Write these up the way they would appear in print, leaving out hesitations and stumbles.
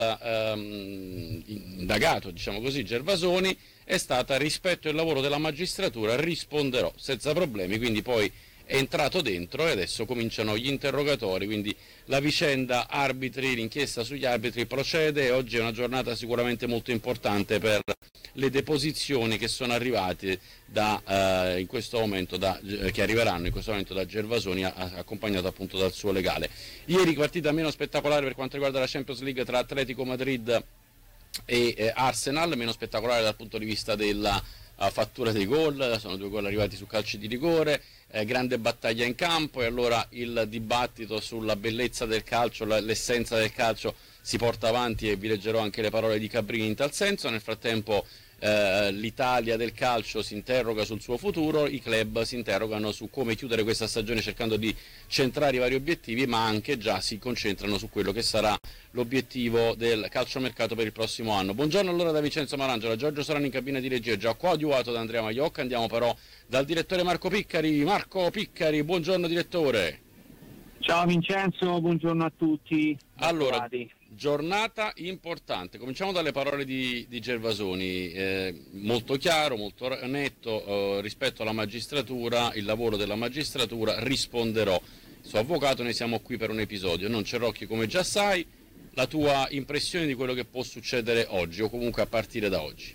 indagato, diciamo così, Gervasoni, è stata: rispetto al lavoro della magistratura risponderò senza problemi. Quindi poi è entrato dentro e adesso cominciano gli interrogatori, quindi la vicenda arbitri, l'inchiesta sugli arbitri procede, e oggi è una giornata sicuramente molto importante per le deposizioni che sono arrivate in questo momento che arriveranno in questo momento da Gervasoni, accompagnato appunto dal suo legale. Ieri partita meno spettacolare per quanto riguarda la Champions League tra Atletico Madrid e Arsenal, meno spettacolare dal punto di vista della fattura dei gol. Sono 2 gol arrivati su calci di rigore, grande battaglia in campo, e allora il dibattito sulla bellezza del calcio, l'essenza del calcio si porta avanti, e vi leggerò anche le parole di Cabrini in tal senso. Nel frattempo l'Italia del calcio si interroga sul suo futuro, i club si interrogano su come chiudere questa stagione cercando di centrare i vari obiettivi, ma anche già si concentrano su quello che sarà l'obiettivo del calciomercato per il prossimo anno. Buongiorno allora da Vincenzo Marangiola, Giorgio Sorano in cabina di regia, già coadiuvato da Andrea Maiocca. Andiamo però dal direttore Marco Piccari. Marco Piccari, buongiorno direttore. Ciao Vincenzo, buongiorno a tutti. Allora, giornata importante. Cominciamo dalle parole di Gervasoni, molto chiaro, molto netto rispetto alla magistratura, il lavoro della magistratura, risponderò. Suo avvocato, noi siamo qui per un episodio, non c'è Rocchi come già sai. La tua impressione di quello che può succedere oggi, o comunque a partire da oggi?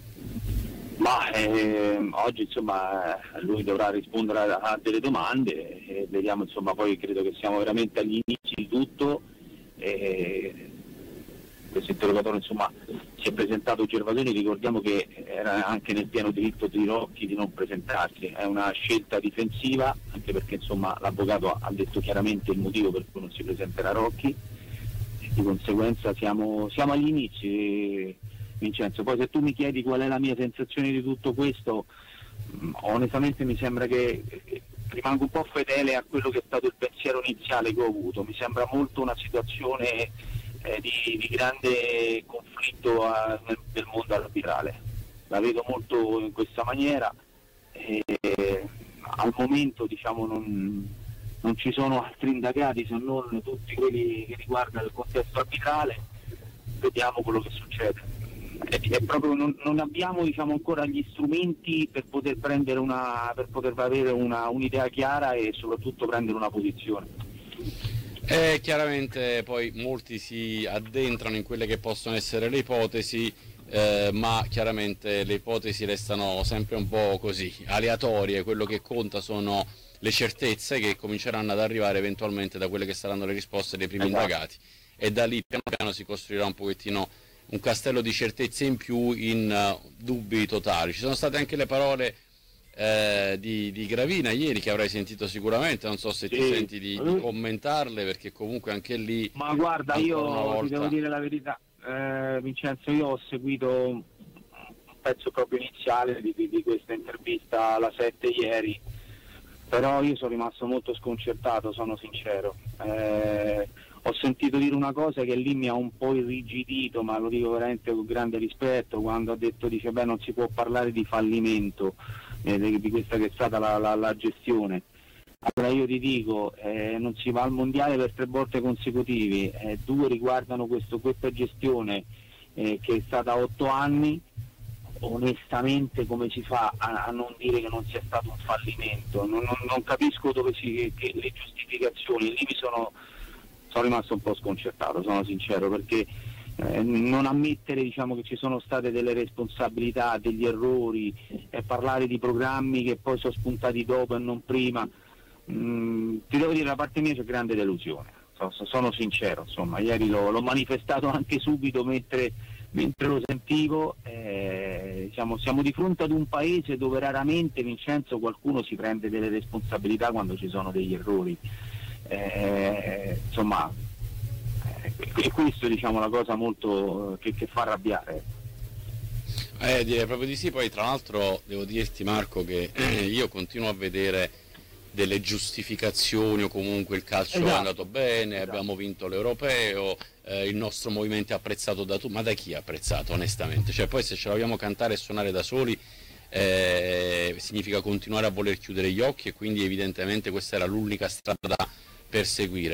Oggi insomma lui dovrà rispondere a delle domande e vediamo, insomma, poi credo che siamo veramente agli inizi di tutto. Questo interrogatorio insomma si è presentato Gervasoni, ricordiamo che era anche nel pieno diritto di Rocchi di non presentarsi, è una scelta difensiva, anche perché insomma l'avvocato ha detto chiaramente il motivo per cui non si presenterà Rocchi, e di conseguenza siamo agli inizi, Vincenzo. Poi se tu mi chiedi qual è la mia sensazione di tutto questo, onestamente mi sembra che rimango un po' fedele a quello che è stato il pensiero iniziale che ho avuto. Mi sembra molto una situazione di grande conflitto nel mondo arbitrale, la vedo molto in questa maniera. Al momento diciamo non ci sono altri indagati se non tutti quelli che riguardano il contesto arbitrale. Vediamo quello che succede. È proprio non abbiamo diciamo ancora gli strumenti per poter prendere avere un'idea chiara e soprattutto prendere una posizione. Chiaramente poi molti si addentrano in quelle che possono essere le ipotesi, ma chiaramente le ipotesi restano sempre un po' così aleatorie. Quello che conta sono le certezze che cominceranno ad arrivare eventualmente da quelle che saranno le risposte dei primi indagati, e da lì piano piano si costruirà un pochettino un castello di certezze in più in dubbi totali. Ci sono state anche le parole di Gravina ieri, che avrai sentito sicuramente, non so se ti senti di commentarle, perché comunque anche lì... Ma guarda, io ti devo dire la verità, Vincenzo, io ho seguito un pezzo proprio iniziale di questa intervista alla 7 ieri, però io sono rimasto molto sconcertato, sono sincero. Ho sentito dire una cosa che lì mi ha un po' irrigidito, ma lo dico veramente con grande rispetto, quando ha detto, non si può parlare di fallimento di questa che è stata la gestione. Allora io ti dico, non si va al mondiale per 3 volte consecutivi, 2 riguardano questa gestione che è stata 8 anni. Onestamente come si fa a non dire che non sia stato un fallimento? Non capisco dove le giustificazioni. Lì sono rimasto un po' sconcertato, sono sincero, perché non ammettere diciamo che ci sono state delle responsabilità, degli errori, e parlare di programmi che poi sono spuntati dopo e non prima, ti devo dire, da parte mia c'è grande delusione, sono sincero, insomma. Ieri l'ho manifestato anche subito mentre lo sentivo. Siamo di fronte ad un paese dove raramente, Vincenzo, qualcuno si prende delle responsabilità quando ci sono degli errori. Insomma, è questo diciamo la cosa molto che fa arrabbiare. Direi proprio di sì. Poi tra l'altro devo dirti, Marco, che io continuo a vedere delle giustificazioni, o comunque il calcio è andato bene, abbiamo vinto l'europeo, il nostro movimento è apprezzato da tutti. Ma da chi è apprezzato onestamente? Cioè, poi se ce la vogliamo cantare e suonare da soli significa continuare a voler chiudere gli occhi, e quindi evidentemente questa era l'unica strada da perseguire.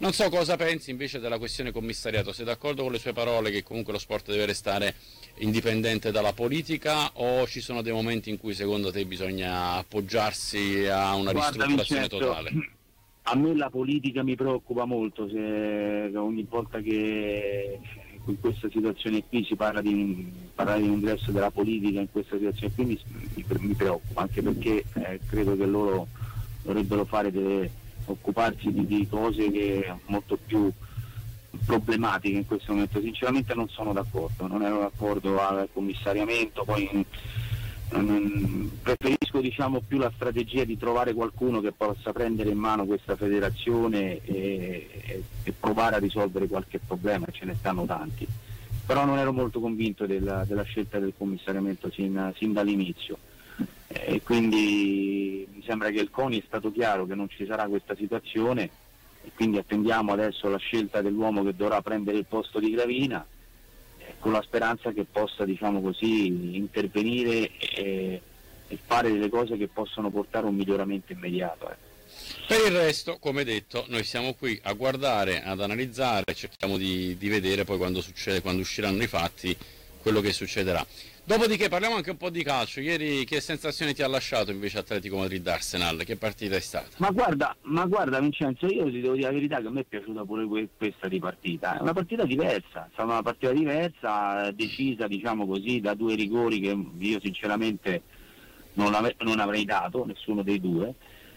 Non so cosa pensi invece della questione commissariato, sei d'accordo con le sue parole che comunque lo sport deve restare indipendente dalla politica, o ci sono dei momenti in cui secondo te bisogna appoggiarsi a una ristrutturazione totale? A me la politica mi preoccupa molto, se ogni volta che in questa situazione qui si parla di ingresso della politica in questa situazione qui mi preoccupa, anche perché credo che loro dovrebbero occuparsi di cose che molto più problematiche in questo momento. Sinceramente non sono d'accordo, non ero d'accordo al commissariamento, poi preferisco più la strategia di trovare qualcuno che possa prendere in mano questa federazione e provare a risolvere qualche problema, ce ne stanno tanti, però non ero molto convinto della scelta del commissariamento sin dall'inizio. E quindi mi sembra che il CONI è stato chiaro che non ci sarà questa situazione e quindi attendiamo adesso la scelta dell'uomo che dovrà prendere il posto di Gravina, con la speranza che possa intervenire e fare delle cose che possono portare a un miglioramento immediato. Per il resto, come detto, noi siamo qui a guardare, ad analizzare, cerchiamo di vedere poi quando usciranno i fatti quello che succederà. Dopodiché parliamo anche un po' di calcio. Ieri che sensazione ti ha lasciato invece Atletico Madrid-Arsenal? Che partita è stata? Ma guarda Vincenzo, io ti devo dire la verità che a me è piaciuta pure questa di partita. È una partita diversa, è stata una partita diversa, decisa da due rigori che io sinceramente non avrei dato, nessuno dei due.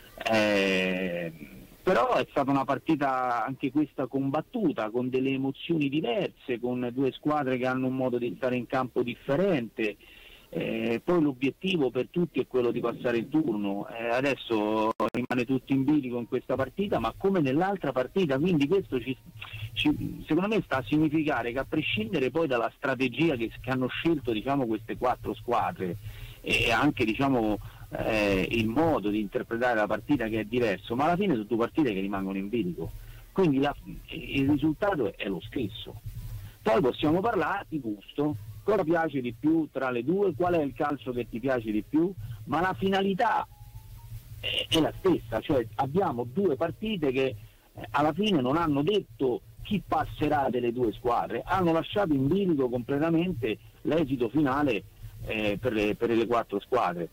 Però è stata una partita anche questa combattuta, con delle emozioni diverse, con due squadre che hanno un modo di stare in campo differente. Poi l'obiettivo per tutti è quello di passare il turno. Adesso rimane tutto in bilico in questa partita, ma come nell'altra partita, quindi questo secondo me sta a significare che, a prescindere poi dalla strategia che hanno scelto queste quattro squadre e anche il modo di interpretare la partita che è diverso, ma alla fine sono due partite che rimangono in bilico, quindi il risultato è lo stesso. Poi possiamo parlare di gusto, cosa piace di più tra le due, qual è il calcio che ti piace di più, ma la finalità è la stessa, cioè abbiamo due partite che alla fine non hanno detto chi passerà delle due squadre, hanno lasciato in bilico completamente l'esito finale per le quattro squadre.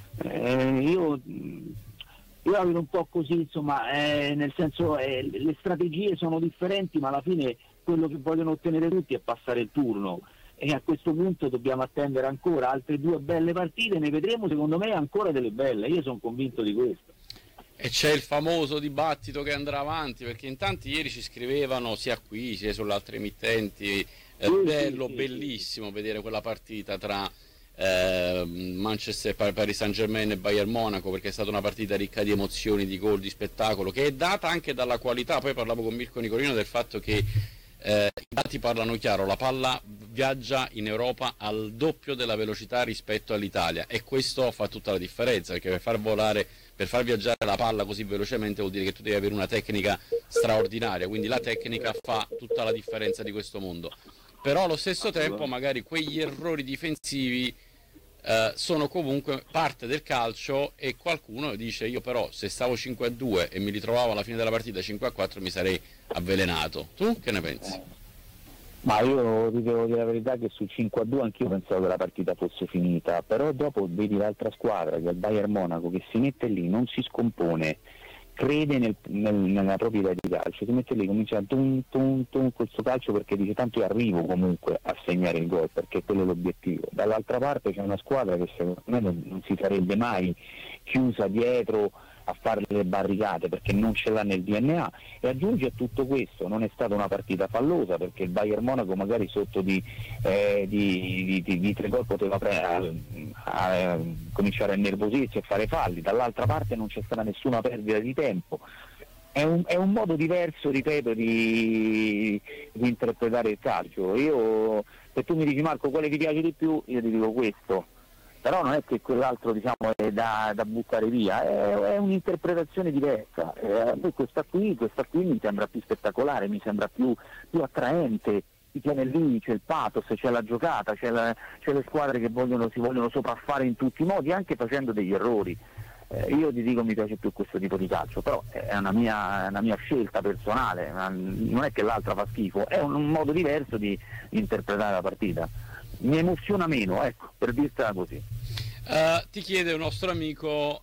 Io la vedo un po' così, insomma, nel senso le strategie sono differenti, ma alla fine quello che vogliono ottenere tutti è passare il turno, e a questo punto dobbiamo attendere ancora altre due belle partite, ne vedremo secondo me ancora delle belle, io sono convinto di questo. E c'è il famoso dibattito che andrà avanti, perché in tanti ieri ci scrivevano sia qui sia sulle altre emittenti, bellissimo vedere quella partita tra Manchester, Paris Saint-Germain e Bayern Monaco, perché è stata una partita ricca di emozioni, di gol, di spettacolo, che è data anche dalla qualità. Poi parlavo con Mirko Nicolino del fatto che i dati parlano chiaro, la palla viaggia in Europa al doppio della velocità rispetto all'Italia, e questo fa tutta la differenza, perché per far viaggiare la palla così velocemente vuol dire che tu devi avere una tecnica straordinaria, quindi la tecnica fa tutta la differenza di questo mondo. Però allo stesso tempo magari quegli errori difensivi sono comunque parte del calcio, e qualcuno dice: io però se stavo 5-2 e mi ritrovavo alla fine della partita 5-4 mi sarei avvelenato. Tu che ne pensi? Ma io ti devo dire la verità che sul 5-2 anch'io pensavo che la partita fosse finita, però dopo vedi l'altra squadra, che è il Bayern Monaco, che si mette lì, non si scompone, crede nella propria idea di calcio, si mette lì, comincia a questo calcio, perché dice tanto io arrivo comunque a segnare il gol, perché quello è l'obiettivo. Dall'altra parte c'è una squadra che secondo me non si sarebbe mai chiusa dietro a fare le barricate, perché non ce l'ha nel DNA, e aggiunge a tutto questo non è stata una partita fallosa, perché il Bayern Monaco magari sotto di 3 gol poteva cominciare a nervosirsi e fare falli, dall'altra parte non c'è stata nessuna perdita di tempo. È un modo diverso, ripeto, di interpretare il calcio. Io, se tu mi dici Marco quale ti piace di più, io ti dico questo, però non è che quell'altro è da buttare via, è un'interpretazione diversa. A me questa qui mi sembra più spettacolare, mi sembra più attraente, ti tiene lì, c'è il pathos, c'è la giocata, c'è le squadre che si vogliono sopraffare in tutti i modi, anche facendo degli errori. Io ti dico mi piace più questo tipo di calcio, però è una mia scelta personale, non è che l'altra fa schifo, è un modo diverso di interpretare la partita. Mi emoziona meno, ecco, per dirtela così. Ti chiede un nostro amico,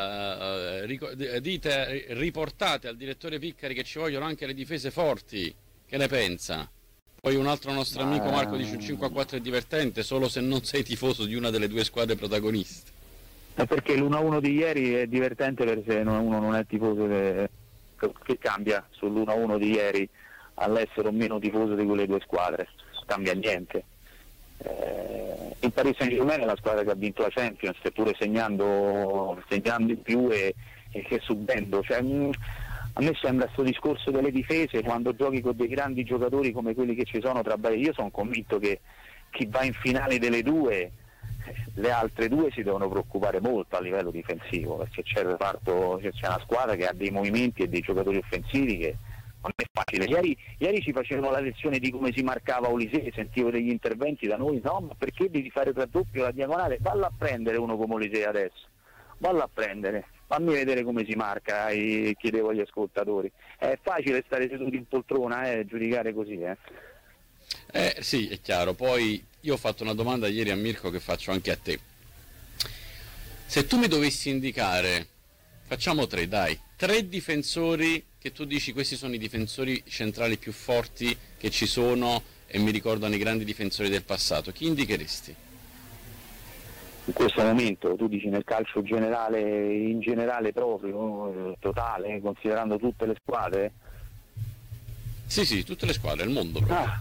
riportate al direttore Piccari che ci vogliono anche le difese forti, che ne pensa? Poi un altro nostro amico Marco dice un 5-4 è divertente solo se non sei tifoso di una delle due squadre protagoniste. Perché l'1-1 di ieri è divertente perché uno non è tifoso che cambia sull'1-1 di ieri all'essere o meno tifoso di quelle due squadre, non cambia niente. Il Paris Saint-Germain è la squadra che ha vinto la Champions, seppure segnando in più e che subendo. Cioè, a me sembra questo discorso delle difese, quando giochi con dei grandi giocatori come quelli che ci sono io sono convinto che chi va in finale delle due, le altre due si devono preoccupare molto a livello difensivo, perché c'è una squadra che ha dei movimenti e dei giocatori offensivi che non è facile. Ieri ci facevano la lezione di come si marcava Olise, sentivo degli interventi da noi, no, ma perché devi fare il raddoppio la diagonale? Vallo a prendere uno come Olise adesso, vallo a prendere, fammi vedere come si marca, chiedevo agli ascoltatori. È facile stare seduti in poltrona, giudicare così. Sì, è chiaro. Poi io ho fatto una domanda ieri a Mirko che faccio anche a te. Se tu mi dovessi indicare, facciamo tre difensori che tu dici questi sono i difensori centrali più forti che ci sono e mi ricordano i grandi difensori del passato, chi indicheresti? In questo momento tu dici nel calcio generale, in generale proprio, totale, considerando tutte le squadre? Sì, tutte le squadre, il mondo proprio.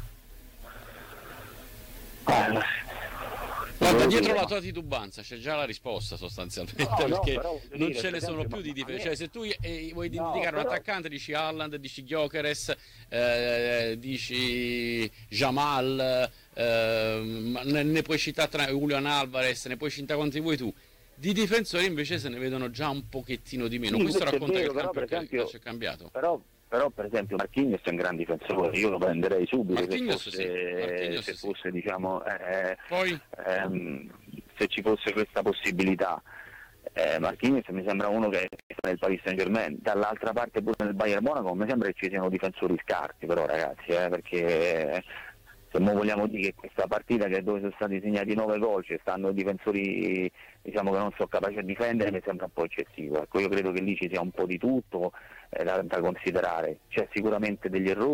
Guarda, dietro la tua titubanza c'è già la risposta sostanzialmente, perché non ce ne sono più di difesa. Cioè, se tu vuoi indicare un attaccante, dici Haaland, dici Gyökeres, dici Jamal, ne puoi citare Julian Alvarez, ne puoi citare quanti vuoi tu. Di difensori invece se ne vedono già un pochettino di meno. Questo racconta che il calcio è cambiato. Però per esempio Marquinhos è un gran difensore, io lo prenderei subito se fosse diciamo Poi? Se ci fosse questa possibilità. Marquinhos mi sembra uno che sta nel Paris Saint-Germain, dall'altra parte pure nel Bayern Monaco mi sembra che ci siano difensori scarsi però ragazzi, perché se non vogliamo dire che questa partita dove sono stati segnati 9 gol ci stanno difensori diciamo che non sono capaci a difendere, mi sembra un po' eccessivo. Ecco, io credo che lì ci sia un po' di tutto da considerare, c'è sicuramente degli errori